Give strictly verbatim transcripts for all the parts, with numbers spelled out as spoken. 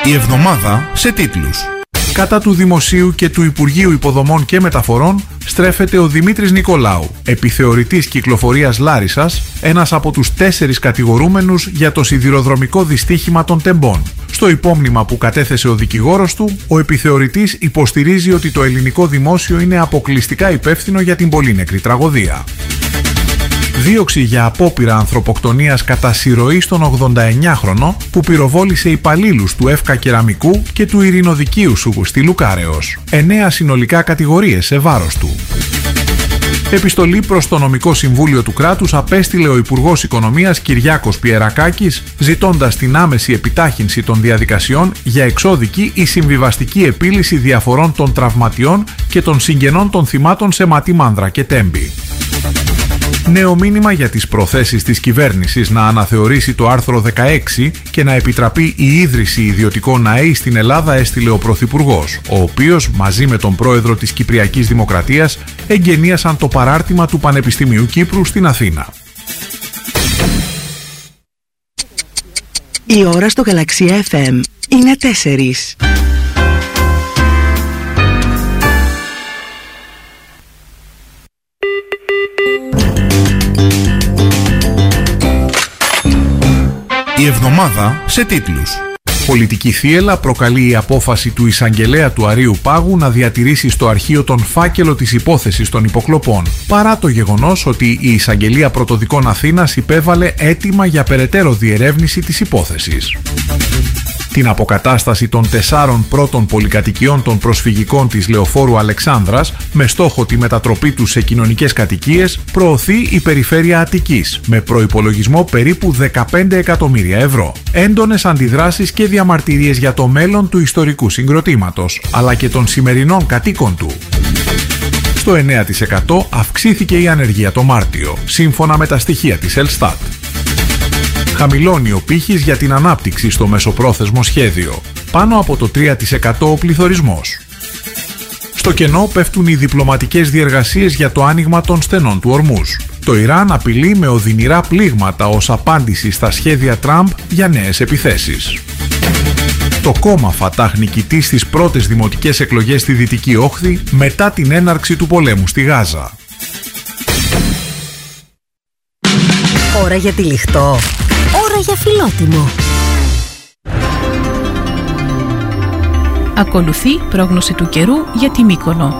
Η εβδομάδα σε τίτλους. Κατά του Δημοσίου και του Υπουργείου Υποδομών και Μεταφορών στρέφεται ο Δημήτρης Νικολάου, επιθεωρητής κυκλοφορίας Λάρισσας, ένας από τους τέσσερις κατηγορούμενους για το σιδηροδρομικό δυστύχημα των Τεμπών. Στο υπόμνημα που κατέθεσε ο δικηγόρος του, ο επιθεωρητής υποστηρίζει ότι το ελληνικό δημόσιο είναι αποκλειστικά υπεύθυνο για την πολύνεκρη τραγωδία. Δίωξη για απόπειρα ανθρωποκτονίας κατά συρροή στον ογδονταεννιάχρονο που πυροβόλησε υπαλλήλους του ΕΦΚΑ Κεραμικού και του Ειρηνοδικείου σου στη Λουκάρεως. Εννέα συνολικά κατηγορίες σε βάρος του. Επιστολή προς το Νομικό Συμβούλιο του Κράτους απέστειλε ο Υπουργός Οικονομίας Κυριάκος Πιερακάκης, ζητώντας την άμεση επιτάχυνση των διαδικασιών για εξώδικη ή συμβιβαστική επίλυση διαφορών των τραυματιών και των συγγενών των θυμάτων σε Ματή Μάνδρα και Τέμπη. Νέο μήνυμα για τις προθέσεις της κυβέρνησης να αναθεωρήσει το άρθρο δεκαέξι και να επιτραπεί η ίδρυση ιδιωτικών ΑΕΗ στην Ελλάδα έστειλε ο Πρωθυπουργός, ο οποίος μαζί με τον πρόεδρο της Κυπριακής Δημοκρατίας εγγενίασαν το παράρτημα του Πανεπιστημίου Κύπρου στην Αθήνα. Η ώρα στο Γαλαξία εφ εμ είναι τέσσερις. Η εβδομάδα σε τίτλους. Πολιτική θύελλα προκαλεί η απόφαση του εισαγγελέα του Αρείου Πάγου να διατηρήσει στο αρχείο τον φάκελο της υπόθεσης των υποκλοπών, παρά το γεγονός ότι η Εισαγγελία Πρωτοδικών Αθήνας υπέβαλε αίτημα για περαιτέρω διερεύνηση της υπόθεσης. Την αποκατάσταση των τεσσάρων πρώτων πολυκατοικιών των προσφυγικών της Λεωφόρου Αλεξάνδρας με στόχο τη μετατροπή τους σε κοινωνικές κατοικίες προωθεί η Περιφέρεια Αττικής με προϋπολογισμό περίπου δεκαπέντε εκατομμύρια ευρώ. Έντονες αντιδράσεις και διαμαρτυρίες για το μέλλον του ιστορικού συγκροτήματος αλλά και των σημερινών κατοίκων του. Στο εννέα τοις εκατό αυξήθηκε η ανεργία το Μάρτιο, σύμφωνα με τα στοιχεία της Ελστάτ. Χαμηλώνει ο πύχης για την ανάπτυξη στο μεσοπρόθεσμο σχέδιο. Πάνω από το τρία τοις εκατό ο πληθωρισμός. Στο κενό πέφτουν οι διπλωματικές διεργασίες για το άνοιγμα των στενών του Ορμούζ. Το Ιράν απειλεί με οδυνηρά πλήγματα ως απάντηση στα σχέδια Τραμπ για νέες επιθέσεις. Το κόμμα Φατάχ νικητή στις πρώτες δημοτικές εκλογές στη Δυτική Όχθη μετά την έναρξη του πολέμου στη Γάζα. Ώρα για τυλιχτό. Ώρα για φιλότιμο. Ακολουθεί πρόγνωση του καιρού για τη Μύκονο.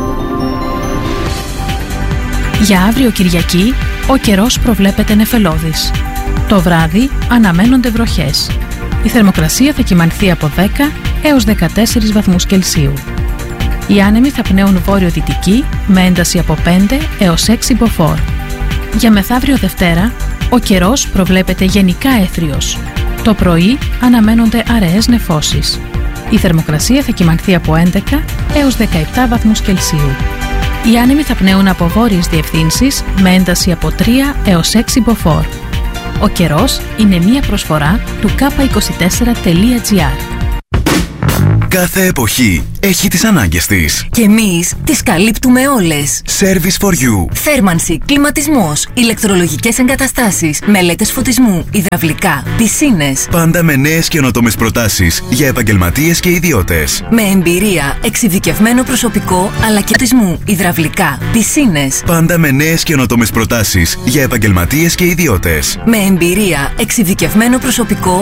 Για αύριο Κυριακή, ο καιρός προβλέπεται νεφελώδης. Το βράδυ αναμένονται βροχές. Η θερμοκρασία θα κυμανθεί από δέκα έως δεκατέσσερις βαθμούς Κελσίου. Οι άνεμοι θα πνέουν βόρειο-δυτική με ένταση από πέντε έως έξι μποφόρ. Για μεθαύριο Δευτέρα, ο καιρός προβλέπεται γενικά έθριος. Το πρωί αναμένονται αραιές νεφώσεις. Η θερμοκρασία θα κυμανθεί από έντεκα έως δεκαεπτά βαθμούς Κελσίου. Οι άνεμοι θα πνέουν από βόρειες διευθύνσεις με ένταση από τρία έως έξι μποφόρ. Ο καιρός είναι μία προσφορά του κάπα είκοσι τέσσερα τελεία τζι άρ. Κάθε εποχή έχει τις ανάγκες της. Και εμείς τις καλύπτουμε όλες. Service for you. Θέρμανση, κλιματισμός, ηλεκτρολογικές εγκαταστάσεις, μελέτες φωτισμού, υδραυλικά, πισίνες. Πάντα με νέες καινοτόμες προτάσεις για επαγγελματίες και ιδιώτες. Με εμπειρία, εξειδικευμένο προσωπικό, αλλά και φωτισμού, υδραυλικά, πισίνες. Πάντα με νέες καινοτόμες προτάσεις για επαγγελματίες και ιδιώτες. Με εμπειρία, εξειδικευμένο προσωπικό,